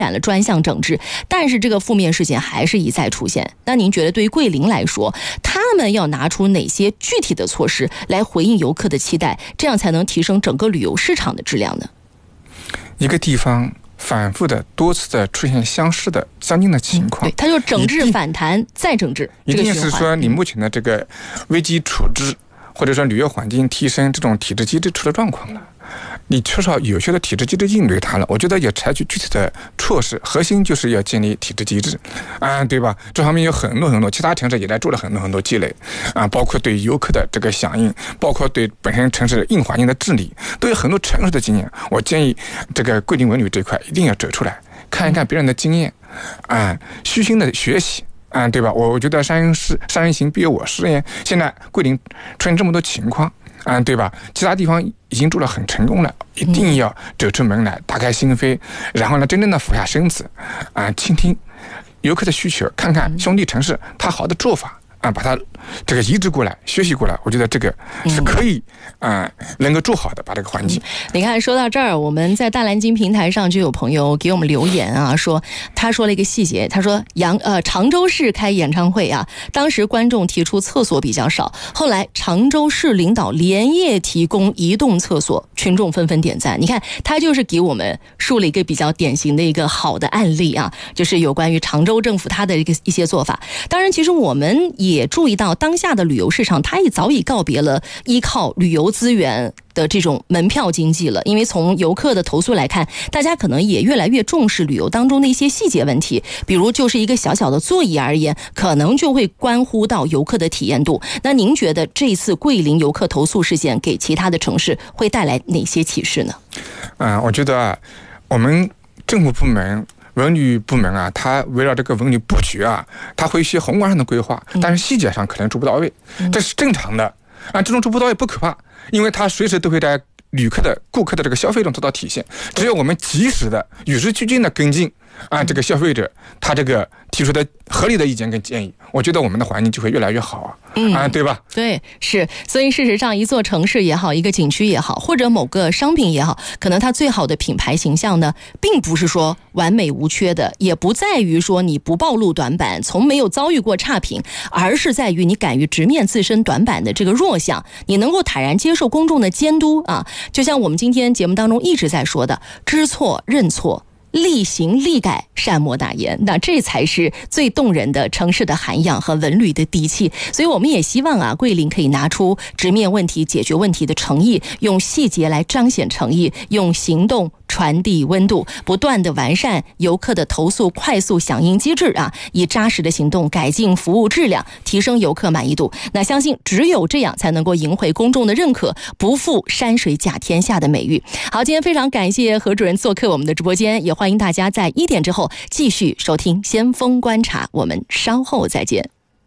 展了专项整治，但是这个负面事件还是一再出现。那您觉得对于桂林来说，他们要拿出哪些具体的措施来回应游客的期待，这样才能提升整个旅游市场的质量呢？ 一个地方反复的多次的出现相近的情况， 对，它就整治反弹再整治， 一定是说你目前的这个危机处置或者说旅游环境提升这种体制机制出了状况了，你缺少有效的体制机制应对它了，我觉得要采取具体的措施，核心就是要建立体制机制，对吧？这方面有很多其他城市也在做了很多积累，包括对游客的这个响应，包括对本身城市的硬环境的治理，都有很多成熟的经验。我建议这个桂林文旅这块一定要走出来，看一看别人的经验，虚心的学习。对吧？我觉得山人行必有我师焉。现在桂林出现这么多情况，对吧？其他地方已经做得很成功了，一定要走出门来，打开心扉，然后呢，真正的俯下身子，倾听游客的需求，看看兄弟城市他好的做法。把它这个移植过来，学习过来，我觉得这个是可以能够做好的，把这个环境。 你看，说到这儿，我们在大蓝鲸平台上就有朋友给我们留言说他说了一个细节，他说常州市开演唱会当时观众提出厕所比较少，后来常州市领导连夜提供移动厕所，群众纷纷点赞。你看，他就是给我们树了一个比较典型的一个好的案例就是有关于常州政府他的一些做法。当然，其实我们也注意到当下的旅游市场，它也早已告别了依靠旅游资源的这种门票经济了。因为从游客的投诉来看，大家可能也越来越重视旅游当中的一些细节问题，比如就是一个小小的座椅而言，可能就会关乎到游客的体验度。那您觉得这次桂林游客投诉事件给其他的城市会带来哪些启示呢？ 我觉得我们政府部门文旅部门它围绕这个文旅布局它会一些宏观上的规划，但是细节上可能做不到位，这是正常的这种做不到位不可怕，因为它随时都会在顾客的这个消费中得到体现。只有我们及时的与时俱进的跟进这个消费者他这个提出的合理的意见跟建议，我觉得我们的环境就会越来越好对吧？ 对，是。所以事实上，一座城市也好，一个景区也好，或者某个商品也好，可能它最好的品牌形象呢，并不是说完美无缺的，也不在于说你不暴露短板，从没有遭遇过差评，而是在于你敢于直面自身短板的这个弱项，你能够坦然接受公众的监督就像我们今天节目当中一直在说的，知错认错，力行力改，善莫大焉。那这才是最动人的城市的涵养和文旅的底气。所以我们也希望桂林可以拿出直面问题、解决问题的诚意，用细节来彰显诚意，用行动传递温度，不断的完善游客的投诉快速响应机制以扎实的行动改进服务质量，提升游客满意度。那相信只有这样才能够赢回公众的认可，不负山水甲天下的美誉。好，今天非常感谢何主任做客我们的直播间，也欢迎大家在1点之后继续收听先锋观察，我们稍后再见。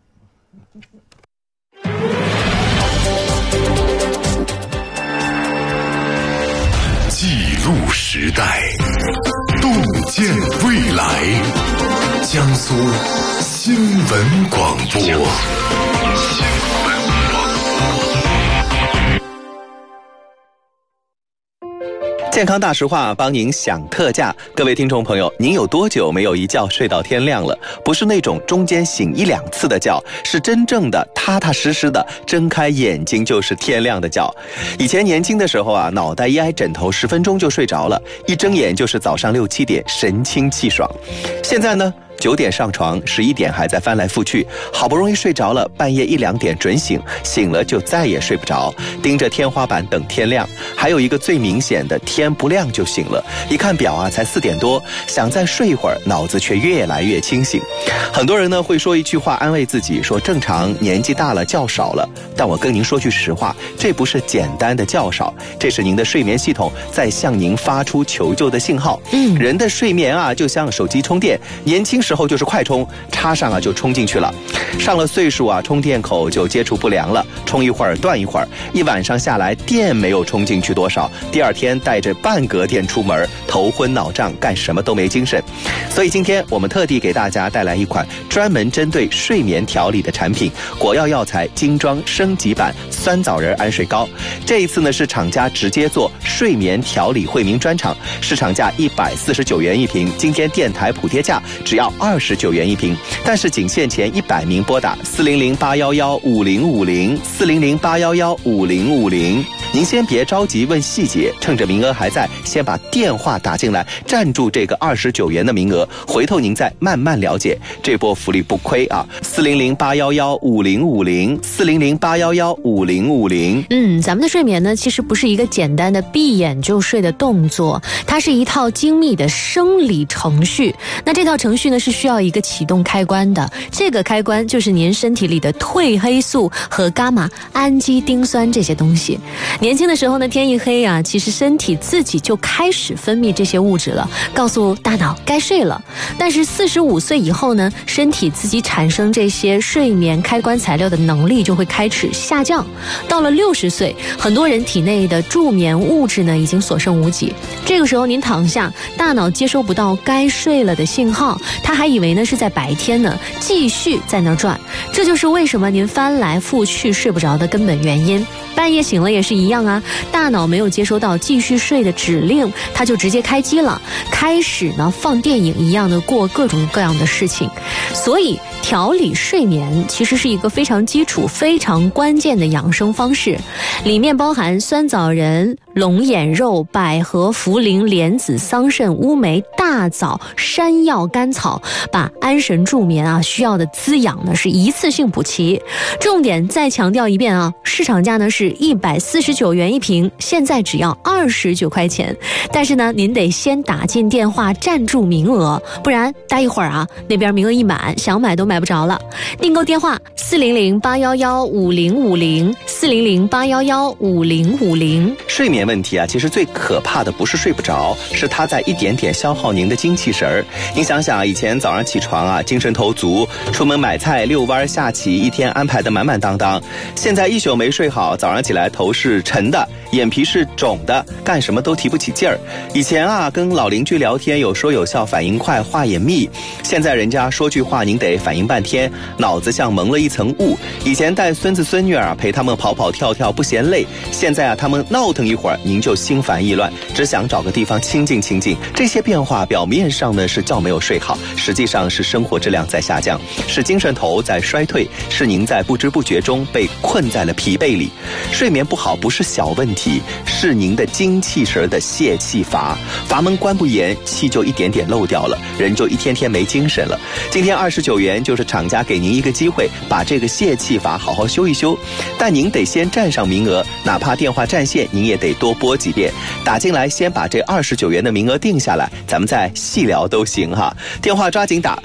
记录时代，洞见未来。江苏新闻广播。 健康大实话，帮您享特价。各位听众朋友，您有多久没有一觉睡到天亮了？不是那种中间醒1-2次的觉，是真正的踏踏实实的睁开眼睛就是天亮的觉。以前年轻的时候脑袋一挨枕头10分钟就睡着了，一睁眼就是早上6、7点，神清气爽。现在呢？9点上床，11点还在翻来覆去，好不容易睡着了，半夜1、2点准醒，醒了就再也睡不着，盯着天花板等天亮。还有一个最明显的，天不亮就醒了，一看表才4点多，想再睡一会儿，脑子却越来越清醒。很多人呢会说一句话安慰自己，说正常年纪大了觉少了，但我跟您说句实话，这不是简单的觉少，这是您的睡眠系统在向您发出求救的信号。人的睡眠就像手机充电，年轻时候就是快充，插上就冲进去了。上了岁数充电口就接触不良了，充一会儿断一会儿，一晚上下来电没有充进去多少，第二天带着半格电出门，头昏脑胀，干什么都没精神。所以今天我们特地给大家带来一款专门针对睡眠调理的产品——果药药材精装升级版酸枣仁安睡膏。这一次呢是厂家直接做睡眠调理惠民专场，市场价149元一瓶，今天电台补贴价只要29元一瓶，但是仅限前100名拨打400-811-5050，400-811-5050。您先别着急问细节，趁着名额还在，先把电话打进来，占住这个29元的名额，回头您再慢慢了解，这波福利不亏啊！400-811-5050，400-811-5050。 咱们的睡眠呢，其实不是一个简单的闭眼就睡的动作，它是一套精密的生理程序。那这套程序呢，是需要一个启动开关的，这个开关就是您身体里的褪黑素和伽马氨基丁酸这些东西。年轻的时候呢，天一黑其实身体自己就开始分泌这些物质了，告诉大脑该睡了。但是45岁以后呢，身体自己产生这些睡眠开关材料的能力就会开始下降。到了60岁，很多人体内的助眠物质呢已经所剩无几。这个时候您躺下，大脑接收不到该睡了的信号，他还以为呢是在白天呢继续在那转。这就是为什么您翻来覆去睡不着的根本原因。半夜醒了也是一样大脑没有接收到继续睡的指令，它就直接开机了，开始呢放电影一样的过各种各样的事情。所以调理睡眠其实是一个非常基础非常关键的养生方式，里面包含酸枣仁、龙眼肉、百合、茯苓、莲子、桑葚、乌梅、大枣、山药、甘草，把安神助眠需要的滋养呢是一次性补齐。重点再强调一遍市场价呢是149元一瓶，现在只要29块钱。但是呢您得先打进电话占住名额，不然待一会儿那边名额一满，想买都买不着了。订购电话400-811-5050，400-811-5050。 睡眠问题其实最可怕的不是睡不着，是它在一点点消耗您的精气神儿。您想想以前早上起床精神头足，出门买菜、遛弯、下棋，一天安排得满满当当。现在一宿没睡好，早上起来头是沉的，眼皮是肿的，干什么都提不起劲儿。以前跟老邻居聊天有说有笑，反应快，话也密。现在人家说句话您得反应半天，脑子像蒙了一层雾。以前带孙子孙女陪他们跑跑跳跳不嫌累，现在他们闹腾一会儿您就心烦意乱，只想找个地方清静清静。这些变化表面上呢是觉没有睡好，实际上是生活质量在下降，是精神头在衰退，是您在不知不觉中被困在了疲惫里。睡眠不好不是小问题，是您的精气神的泄气阀，阀门关不严，气就一点点漏掉了，人就一天天没精神了。今天29元就是厂家给您一个机会，把这个泄气阀好好修一修。但您得先占上名额，哪怕电话占线您也得多拨几遍。打进来先把这29元的名额定下来，咱们再细聊都行电话抓紧打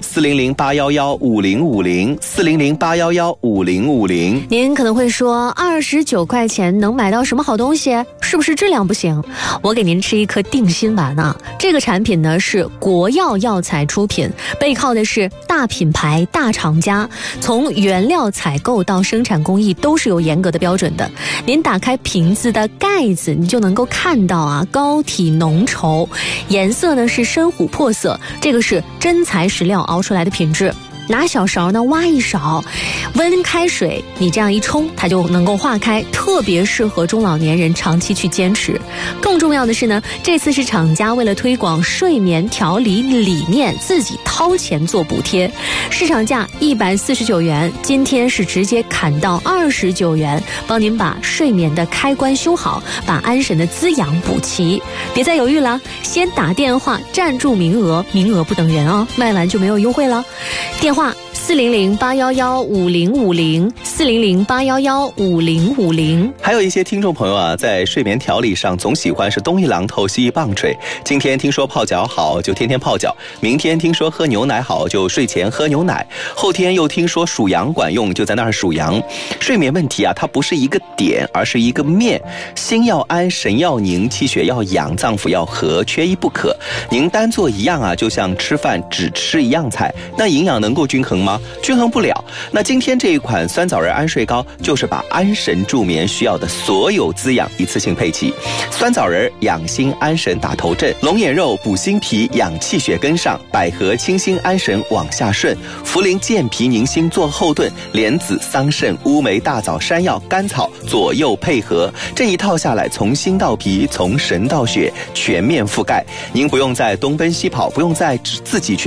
400-811-5050，400-811-5050。 您可能会说29块钱能买到什么好东西？是不是质量不行？我给您吃一颗定心丸这个产品呢是国药药材出品，背靠的是大品牌大厂家，从原料采购到生产工艺都是有严格的标准的。您打开瓶子的盖子，你就能够看到膏体浓稠，颜色呢是深琥珀色，这个是真材实料熬出来的品质。拿小勺呢挖一勺，温开水，你这样一冲，它就能够化开，特别适合中老年人长期去坚持。更重要的是呢，这次是厂家为了推广睡眠调理理念，自己掏钱做补贴，市场价149元，今天是直接砍到29元，帮您把睡眠的开关修好，把安神的滋养补齐。别再犹豫了，先打电话占住名额，名额不等人卖完就没有优惠了。电话 400-811-5050，400-811-5050。 还有一些听众朋友啊，在睡眠调理上总喜欢是东一榔头西一棒槌。今天听说泡脚好，就天天泡脚；明天听说喝牛奶好，就睡前喝牛奶；后天又听说数羊管用，就在那儿数羊。睡眠问题啊，它不是一个点，而是一个面。心要安，神要宁，气血要养，脏腑要和，缺一不可。您单做一样啊，就像吃饭只吃一样菜，那营养能够均衡吗？均衡不了。那今天这一款酸枣仁安睡膏，就是把安神助眠需要的所有滋养一次性配齐。酸枣仁养心安神打头阵，龙眼肉补心脾养气血跟上，百合清心安神往下顺，茯苓健脾宁心做后盾，莲子桑葚乌梅大枣山药甘草左右配合，这一套下来，从心到脾，从神到血，全面覆盖。您不用再东奔西跑，不用再自己去